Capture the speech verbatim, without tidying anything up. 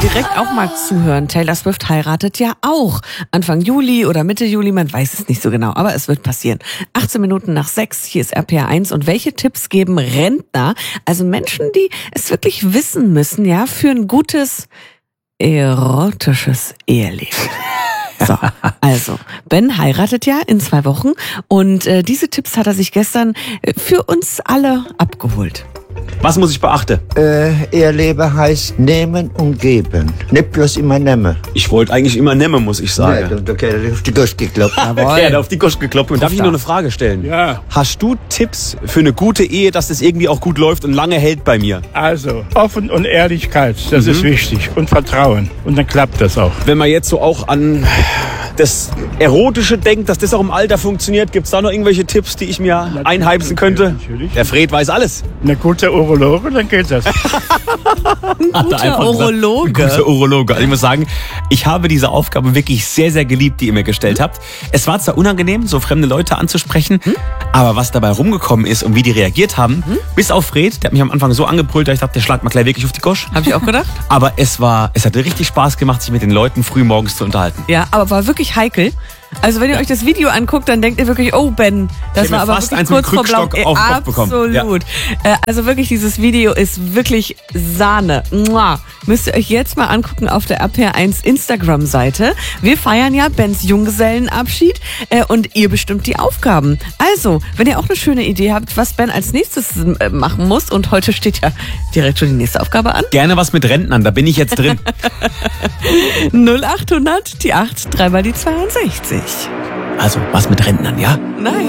direkt auch mal zuhören. Taylor Swift heiratet ja auch. Anfang Juli oder Mitte Juli, man weiß es nicht so genau, aber es wird passieren. achtzehn Minuten nach sechs, hier ist R P R eins. Und welche Tipps geben Rentner, also Menschen, die es wirklich wissen müssen, ja, für ein gutes erotisches Eheleben? So, also, Ben heiratet ja in zwei Wochen und äh, diese Tipps hat er sich gestern äh, für uns alle abgeholt. Was muss ich beachten? Äh, Eheleben heißt nehmen und geben. Nicht bloß immer nehmen. Ich wollte eigentlich immer nehmen, muss ich sagen. Nee, da hat er auf die Gosch geklopft. Ja, der auf die Gosch geklopft. Und darf ich noch eine Frage stellen? Ja. Hast du Tipps für eine gute Ehe, dass das irgendwie auch gut läuft und lange hält bei mir? Also, Offen und Ehrlichkeit, das mhm. ist wichtig. Und Vertrauen. Und dann klappt das auch. Wenn man jetzt so auch an das Erotische denkt, dass das auch im Alter funktioniert, gibt es da noch irgendwelche Tipps, die ich mir natürlich einheimsen könnte? Natürlich. Der Fred weiß alles. Eine gute Urologe, dann geht das. Ein guter Urologe. Gesagt, ein guter Urologe. Also ich muss sagen, ich habe diese Aufgabe wirklich sehr, sehr geliebt, die ihr mir gestellt hm? habt. Es war zwar unangenehm, so fremde Leute anzusprechen, hm? aber was dabei rumgekommen ist und wie die reagiert haben, hm? bis auf Fred, der hat mich am Anfang so angebrüllt, dass ich dachte, der schlagt mal gleich wirklich auf die Gosch. Habe ich auch gedacht. Aber es war, es hat richtig Spaß gemacht, sich mit den Leuten früh morgens zu unterhalten. Ja, aber war wirklich heikel. Also wenn ihr euch das Video anguckt, dann denkt ihr wirklich, oh Ben, das ich war aber fast wirklich kurz vor blau. Krückstock auf den Kopf bekommen. Absolut. Ja. Also wirklich, dieses Video ist wirklich Sahne. Mua. Müsst ihr euch jetzt mal angucken auf der R P R eins Instagram-Seite. Wir feiern ja Bens Junggesellenabschied äh, und ihr bestimmt die Aufgaben. Also, wenn ihr auch eine schöne Idee habt, was Ben als nächstes äh, machen muss, und heute steht ja direkt schon die nächste Aufgabe an. Gerne was mit Rentnern, da bin ich jetzt drin. null achthundert, die acht, dreimal die zweiundsechzig. Also, was mit Rentnern, ja? Nein.